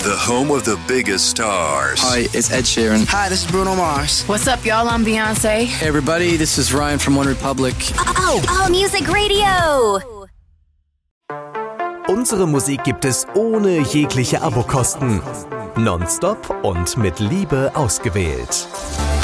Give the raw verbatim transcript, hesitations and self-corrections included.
the home of the biggest stars. Hi, it's Ed Sheeran. Hi, this is Bruno Mars. What's up, y'all? I'm Beyonce. Hey, everybody, this is Ryan from One Republic. Oh, oh, Music Radio. Unsere Musik gibt es ohne jegliche Abokosten. Nonstop und mit Liebe ausgewählt.